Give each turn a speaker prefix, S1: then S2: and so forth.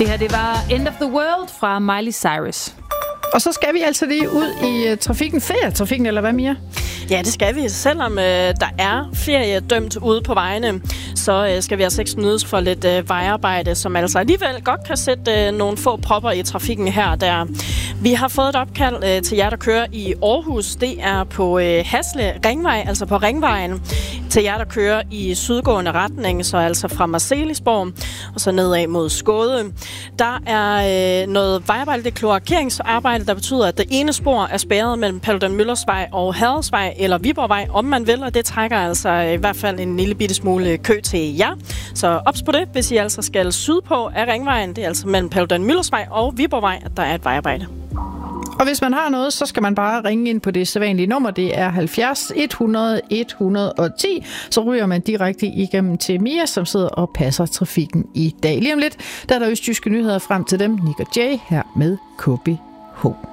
S1: Det her, det var End of the World fra Miley Cyrus. Og så skal vi altså lige ud i trafikken, ferietrafikken, eller hvad, Mia?
S2: Ja, det skal vi. Selvom der er ferie dømt ude på vejene, så skal vi altså ikke snydes for lidt vejarbejde, som altså alligevel godt kan sætte nogle få propper i trafikken her og der. Vi har fået et opkald til jer, der kører i Aarhus. Det er på Hasle Ringvej, altså på Ringvejen. Til jer, der kører i sydgående retning, så altså fra Marselisborg og så nedad mod Skåde. Der er noget vejarbejde, det er kloakeringsarbejde, der betyder, at det ene spor er spærret mellem Paludan Møllersvej og Hadersvej eller Viborgvej, om man vil, og det trækker altså i hvert fald en lille bitte smule kø til jer. Så ops på det, hvis I altså skal sydpå af Ringvejen, det er altså mellem Paludan Møllersvej og Viborgvej, at der er et vejarbejde.
S1: Og hvis man har noget, så skal man bare ringe ind på det sædvanlige nummer. Det er 70 100 110. Så ryger man direkte igennem til Mia, som sidder og passer trafikken i dag. Lige om lidt, der er der østjyske nyheder frem til dem. Nick og Jay her med KBH.